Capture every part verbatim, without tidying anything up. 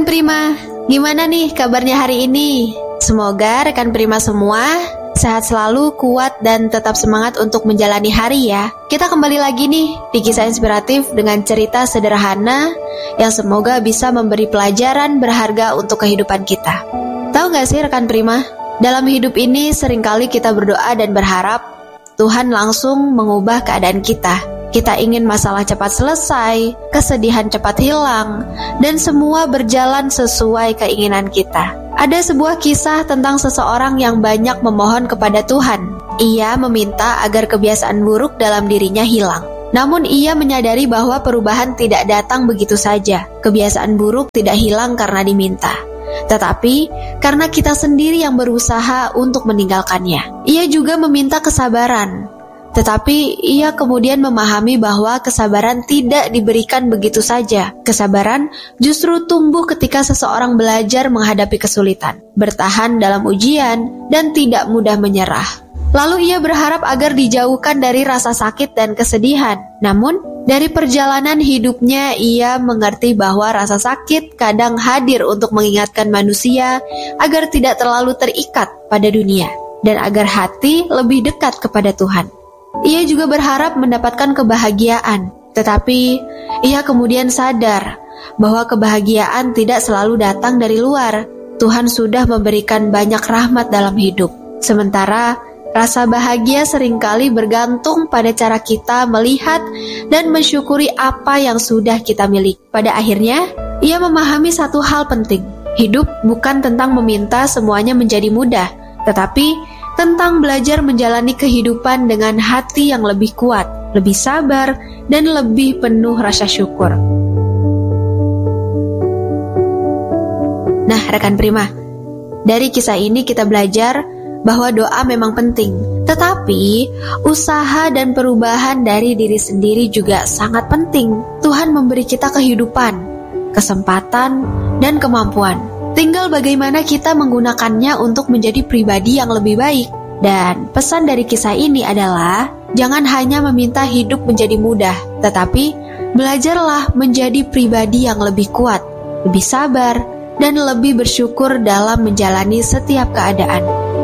Prima, gimana nih kabarnya hari ini? Semoga rekan Prima semua sehat selalu, kuat, dan tetap semangat untuk menjalani hari ya. Kita kembali lagi nih di kisah inspiratif dengan cerita sederhana yang semoga bisa memberi pelajaran berharga untuk kehidupan kita. Tahu gak sih rekan Prima, dalam hidup ini seringkali kita berdoa dan berharap Tuhan langsung mengubah keadaan kita. Kita ingin masalah cepat selesai, kesedihan cepat hilang, dan semua berjalan sesuai keinginan kita. Ada sebuah kisah tentang seseorang yang banyak memohon kepada Tuhan. Ia meminta agar kebiasaan buruk dalam dirinya hilang. Namun ia menyadari bahwa perubahan tidak datang begitu saja. Kebiasaan buruk tidak hilang karena diminta, tetapi karena kita sendiri yang berusaha untuk meninggalkannya. Ia juga meminta kesabaran. Tetapi ia kemudian memahami bahwa kesabaran tidak diberikan begitu saja. Kesabaran justru tumbuh ketika seseorang belajar menghadapi kesulitan, bertahan dalam ujian, dan tidak mudah menyerah. Lalu ia berharap agar dijauhkan dari rasa sakit dan kesedihan. Namun, dari perjalanan hidupnya ia mengerti bahwa rasa sakit kadang hadir untuk mengingatkan manusia agar tidak terlalu terikat pada dunia, dan agar hati lebih dekat kepada Tuhan. Ia juga berharap mendapatkan kebahagiaan, tetapi ia kemudian sadar bahwa kebahagiaan tidak selalu datang dari luar. Tuhan sudah memberikan banyak rahmat dalam hidup. Sementara rasa bahagia seringkali bergantung pada cara kita melihat dan mensyukuri apa yang sudah kita miliki. Pada akhirnya, ia memahami satu hal penting. Hidup bukan tentang meminta semuanya menjadi mudah, tetapi tentang belajar menjalani kehidupan dengan hati yang lebih kuat, lebih sabar, dan lebih penuh rasa syukur. Nah, rekan Prima, dari kisah ini kita belajar bahwa doa memang penting, tetapi usaha dan perubahan dari diri sendiri juga sangat penting. Tuhan memberi kita kehidupan, kesempatan, dan kemampuan. Tinggal bagaimana kita menggunakannya untuk menjadi pribadi yang lebih baik. Dan pesan dari kisah ini adalah, jangan hanya meminta hidup menjadi mudah, tetapi belajarlah menjadi pribadi yang lebih kuat, lebih sabar, dan lebih bersyukur dalam menjalani setiap keadaan.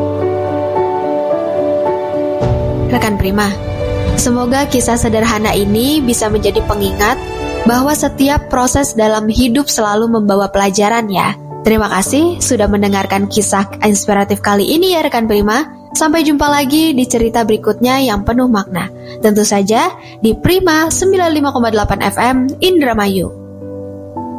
Rekan Prima, semoga kisah sederhana ini bisa menjadi pengingat bahwa setiap proses dalam hidup selalu membawa pelajaran ya. Terima kasih sudah mendengarkan kisah inspiratif kali ini ya rekan Prima. Sampai jumpa lagi di cerita berikutnya yang penuh makna. Tentu saja di Prima sembilan puluh lima koma delapan F M Indramayu.